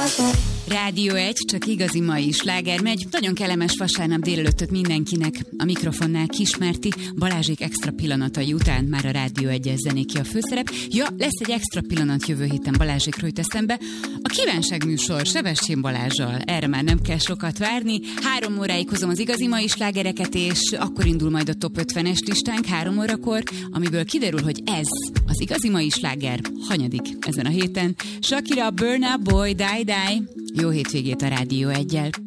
Rádió 1, csak igazi mai sláger megy. Nagyon kellemes vasárnap délelőttöt mindenkinek. A mikrofonnál Kismárti, Balázsék extra pillanatai után már a Rádió 1-es zenéki a főszerep. Ja, lesz egy extra pillanat jövő héten Balázsékról jut eszembe. A kívánságműsor Sebestyén Balázssal. Erre már nem kell sokat várni. 3 óráig hozom az igazi mai slágereket, és akkor indul majd a top 50-es listánk 3 órakor, amiből kiderül, hogy ez az igazi mai sláger hanyadik ezen a héten. Shakira, Burna Boy, Die Die. Jó hétvégét a Rádió 1-jel.